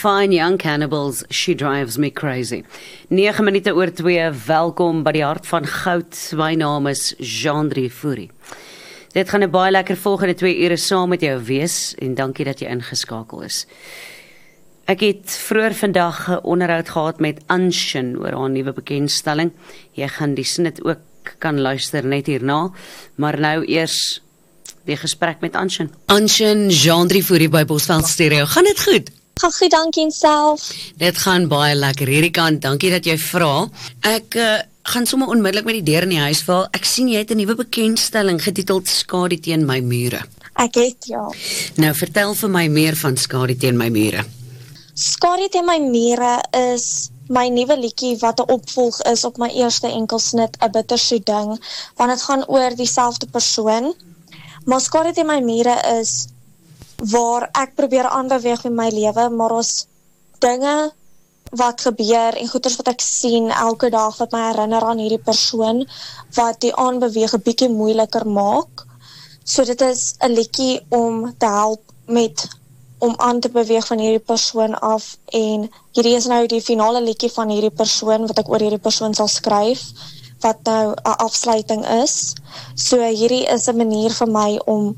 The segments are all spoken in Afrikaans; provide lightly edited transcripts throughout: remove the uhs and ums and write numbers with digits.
Fine Young Cannibals, She Drives Me Crazy. 9 minute oor 2, welkom by die hart van goud. My naam is Jean-Drie Fourie. Dit gaan 'n baie lekker volgende 2 ure saam met jou wees en dankie dat jy ingeskakel is. Ek het vroeër vandag 'n onderhoud gehad met Anshin oor haar nuwe bekendstelling. Jy gaan die snit ook kan luister net hierna, maar nou eers die gesprek met Anshin. Anshin, Jean-Drie Fourie by Bosveld Stereo. Gaan dit goed? Gaan goed, dankie en self. Dit gaan baie lekker hierdie kant. Dankie dat jy vra. Ek gaan sommer onmiddellik met die deur in die huis val. Ek sien jy het 'n nuwe bekendstelling getiteld Skadu teen my mure. Ek het, ja. Nou vertel vir my meer van Skadu teen my mure. Skadu teen my mure is my nuwe liedjie wat 'n opvolg is op my eerste enkelsnit, 'n bittersoet ding, want dit gaan oor dieselfde persoon. Maar Skadu teen my mure is waar ek probeer aanbeweeg in my lewe, maar ons dinge wat gebeur en goeders wat ek sien elke dag wat my herinner aan hierdie persoon, wat die aanbeweeg 'n bietjie moeiliker maak. So dit is 'n liedjie om te help met om aan te beweeg van hierdie persoon af, en hierdie is nou die finale liedjie van hierdie persoon wat ek oor hierdie persoon sal skryf, wat nou 'n afsluiting is. So hierdie is 'n manier vir my om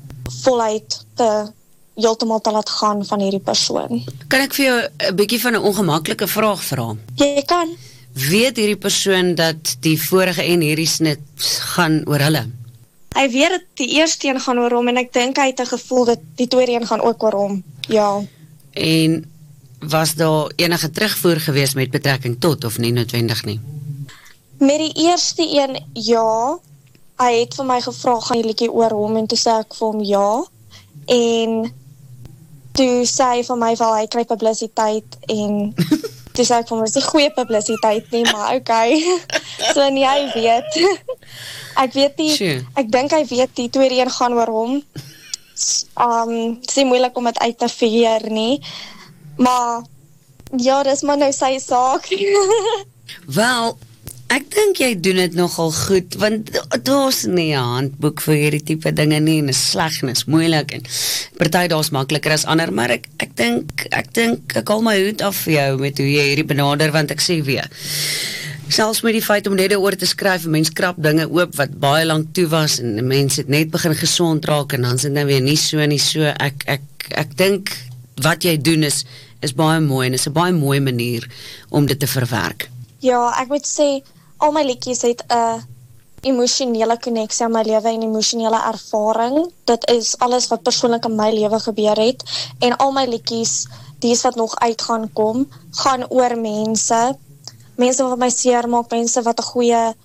voluit heeltemal te laat gaan van hierdie persoon. Kan ek vir jou 'n bietjie van 'n ongemaklike vraag vra? Jy kan. Weet hierdie persoon dat die vorige en hierdie snit gaan oor hulle? Hy weet dat die eerste een gaan oor hom, en ek dink hy het 'n gevoel dat die tweede een gaan ook oor hom. Ja. En was daar enige terugvoer gewees met betrekking tot, of nie noodwendig nie? Met die eerste een, ja. Hy het vir my gevra, gaan die liedjie oor hom, en toe sê ek vir hom ja. En toe sê hy vir my, wel, hy kry publisiteit, en toe sê ek vir hom, is nie goeie publisiteit nie, maar okay. So nie, hy weet. Ek weet nie, Sure. Ek dink hy weet die tweede een gaan oor hom. Het is nie moeilik om het uit te veer nie, maar ja, dis maar nou sy saak. Wel, ek dink jy doen dit nogal goed, want daar's nie 'n handboek vir hierdie tipe dinge nie, en is sleg en is moeilik, en party daar's makliker as ander, maar ek dink ek haal my hoed af vir jou met hoe jy hierdie benader, want ek sê weer, selfs met die feit om net oor te skryf, 'n mens krap dinge oop wat baie lank toe was, en 'n mens het net begin gesond raak, en dan is dit nou weer nie so, ek dink wat jy doen is baie mooi, en is 'n baie mooi manier om dit te verwerk. Ja, ek moet sê, al my liedjies het 'n emosionele koneksie aan my lewe en emosionele ervaring. Dit is alles wat persoonlik in my lewe gebeur het, en al my liedjies, dies wat nog uit gaan kom, gaan oor mense wat my seer maak, mense wat 'n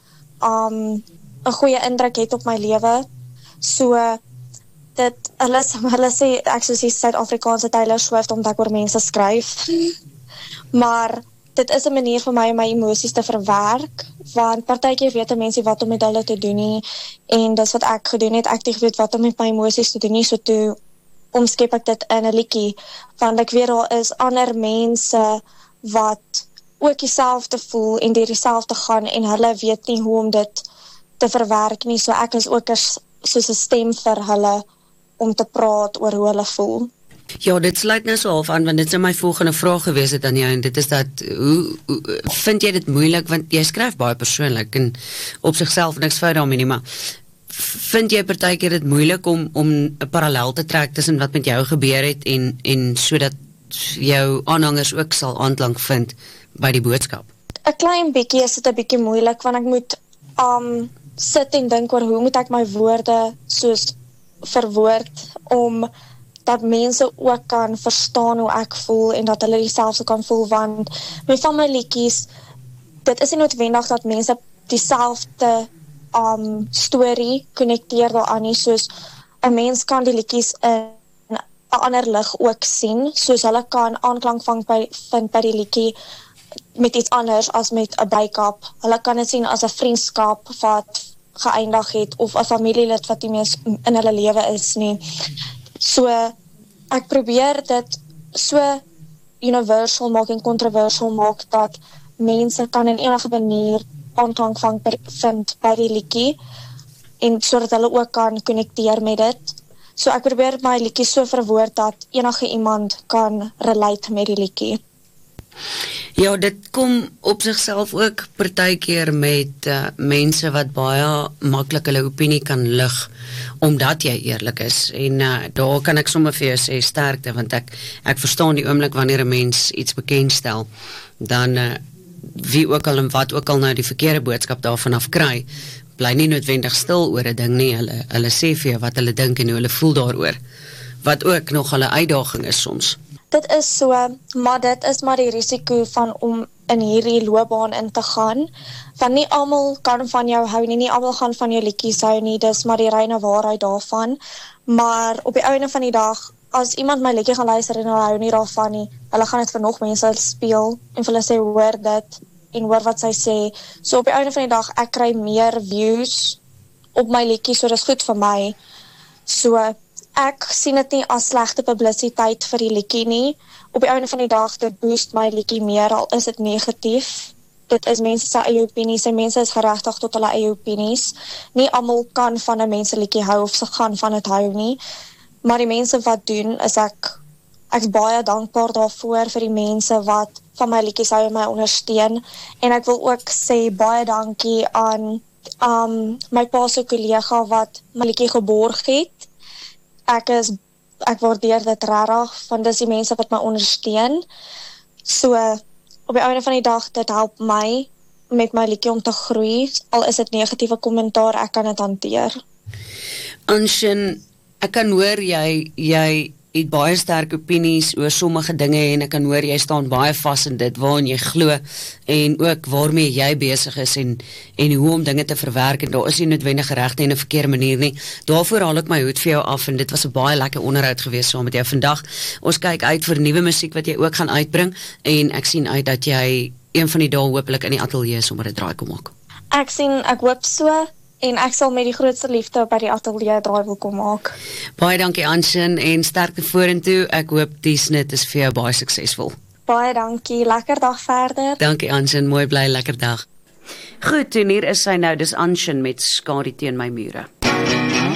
goeie indruk het op my lewe. So hulle sê ek soos die Suid-Afrikaanse Taylor Swift, omdat ek oor mense skryf. Maar dit is 'n manier vir my om my emosies te verwerk, want partykeer weet mense wat om met hulle te doen nie, en dis wat ek gedoen het, ek het geweet wat om met my emosies te doen nie, so toe omskep ek dit in 'n liedjie, want ek weet daar is ander mense wat ook dieselfde voel en deur dieselfde gaan, en hulle weet nie hoe om dit te verwerk nie, so ek is ook soos 'n stem vir hulle om te praat oor hoe hulle voel. Ja, dit sluit nou so half aan, want dit is my volgende vraag gewees het aan jou, en dit is dat, hoe vind jy dit moeilik, want jy skryf baie persoonlik, en op sigself niks fout daarmee nie, maar vind jy partykeer dit moeilik om 'n parallel te trek tussen wat met jou gebeur het, en sodat jou aanhangers ook sal aanklank vind by die boodskap? 'n Klein bietjie is dit 'n bietjie moeilik, want ek moet sit en dink oor hoe moet ek my woorde soos verwoord, om dat mense ook kan verstaan hoe ek voel, en dat hulle dieselfde kan voel, want met van my liedjies, dit is nie noodwendig dat mense dieselfde storie connecteer daaraan nie, soos 'n mens kan die liedjies in 'n ander lig ook sien, soos hulle kan aanklank vind by die liedjie met iets anders as met 'n break-up. Hulle kan dit sien as 'n vriendskap wat geëindig het, of 'n familielid wat nie meer in hulle lewe is nie. So, ek probeer dit so universal maak en controversial maak, dat mense kan in enige manier aanklank vind by die liedjie, en sodat hulle ook kan connecteer met dit. So ek probeer my liedjie so verwoord dat enige iemand kan relate met die liedjie. Ja, dit kom op sigself ook partykeer met mense wat baie maklik hulle opinie kan lig, omdat jy eerlik is, en daar kan ek sommer vir jou sê sterkte, want ek verstaan die oomblik wanneer 'n mens iets bekendstel, dan wie ook al en wat ook al nou die verkeerde boodskap daarvan af kry, bly nie noodwendig stil oor 'n ding nie, hulle sê vir jou wat hulle dink en hoe hulle voel daaroor, wat ook nog 'n uitdaging is soms. Dit is so, maar dit is maar die risiko van om in hierdie loopbaan in te gaan, want nie almal kan van jou hou nie almal gaan van jou liedjies hou nie, dis maar die reine waarheid daarvan, maar op die einde van die dag, as iemand my liedjie gaan luister en hulle hou nie daarvan nie, hulle gaan dit vir nog mense speel, en vir hulle sê, hoor dit, en hoor wat sy sê, so op die einde van die dag, ek kry meer views op my liedjie, so dis goed vir my, so ek sien dit nie as slegte publisiteit vir die liedjie nie. Op die einde van die dag, dit boost my liedjie meer, al is dit negatief. Dit is mense se eie opinies, en mense is geregtig tot hulle eie opinies. Nie almal kan van 'n mens se liedjie hou, of se gaan van dit hou nie. Maar die mense wat doen, is ek's baie dankbaar daarvoor, vir die mense wat van my liedjies hou en my ondersteun. En ek wil ook sê, baie dankie aan my pa se kollega wat my liedjie geborg het. Ek waardeer dit regtig, want dis die mense wat my ondersteun. So, op die einde van die dag, dit help my met my liedjie om te groei, al is dit negatiewe kommentaar, ek kan dit hanteer. Anshin, ek kan hoor jy het baie sterk opinies oor sommige dinge, en ek kan hoor jy staan baie vas in dit waarin jy glo, en ook waarmee jy besig is, en hoe om dinge te verwerk, en daar is nie noodwendig 'n regte en 'n verkeerde manier nie. Daarvoor haal ek my hoed vir jou af, en dit was 'n baie lekker onderhoud gewees saam met jou vandag. Ons kyk uit vir nuwe musiek wat jy ook gaan uitbring, en ek sien uit dat jy een van die dae hopelik in die ateljee sommer 'n draai kom maak. Ek hoop so, en ek sal met die grootste liefde by die ateljee draai wil kom maak. Baie dankie Anshin, en sterkte vorentoe. Ek hoop die snit is vir jou baie suksesvol. Baie dankie, lekker dag verder. Dankie Anshin, mooi bly, lekker dag. Goed, en hier is sy nou, dis Anshin met Skadu teen my mure.